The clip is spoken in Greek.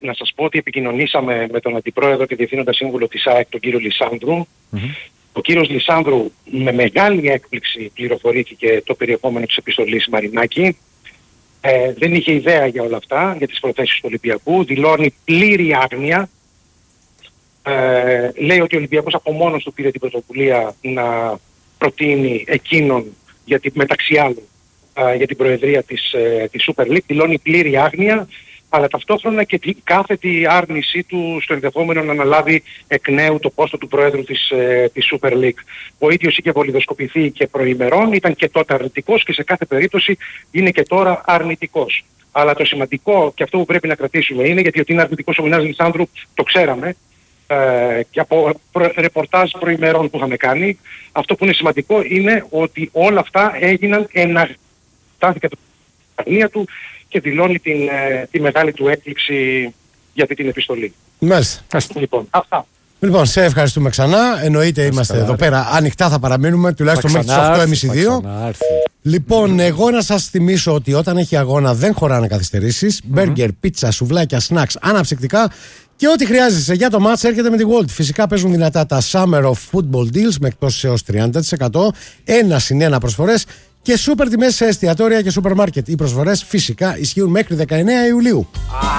να σας πω ότι επικοινωνήσαμε με τον Αντιπρόεδρο και Διευθύνοντα Σύμβουλο της ΑΕΚ, τον κύριο Λισάνδρου. Ο κύριος Λισάνδρου με μεγάλη έκπληξη πληροφορήθηκε το περιεχόμενο της επιστολής Μαρινάκη. Δεν είχε ιδέα για όλα αυτά, για τις προθέσεις του Ολυμπιακού. Δηλώνει πλήρη άγνοια. Λέει ότι ο Ολυμπιακός από μόνος του πήρε την πρωτοβουλία να προτείνει εκείνον, μεταξύ άλλων, για την προεδρία της Super League. Δηλώνει πλήρη άγνοια, αλλά ταυτόχρονα και την κάθετη άρνησή του στο ενδεχόμενο να αναλάβει εκ νέου το πόστο του Προέδρου της Super League. Ο ίδιος είχε βολιδοσκοπηθεί και προημερών, ήταν και τότε αρνητικός και σε κάθε περίπτωση είναι και τώρα αρνητικός. Αλλά το σημαντικό και αυτό που πρέπει να κρατήσουμε είναι, γιατί ότι είναι αρνητικός ο Μινάς Λισάνδρου το ξέραμε και από ρεπορτάζ προημερών που είχαμε κάνει, αυτό που είναι σημαντικό είναι ότι όλα αυτά έγιναν στάθηκε το καρνία του και δηλώνει τη μεγάλη του έκπληξη για αυτή την επιστολή. Μάλιστα. Λοιπόν, αυτά. Λοιπόν, σε ευχαριστούμε ξανά. Εννοείται είμαστε εδώ πέρα. Ανοιχτά θα παραμείνουμε τουλάχιστον μέχρι τις 8:30-2. Λοιπόν, εγώ να σας θυμίσω ότι όταν έχει αγώνα δεν χωράνε καθυστερήσεις. Μπέργκερ, πίτσα, σουβλάκια, σνακς, αναψυκτικά και ό,τι χρειάζεσαι για το μάτς έρχεται με τη World. Φυσικά παίζουν δυνατά τα Summer of Football Deals με εκπτώσεις έως 30%, 1+1 προσφορές και σούπερ τιμές σε εστιατόρια και σούπερ μάρκετ. Οι προσφορές φυσικά ισχύουν μέχρι 19 Ιουλίου.